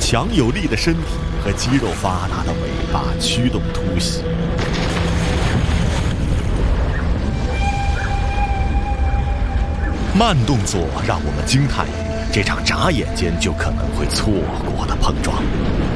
强有力的身体和肌肉发达的尾巴驱动突袭。慢动作让我们惊叹于这场眨眼间就可能会错过的碰撞。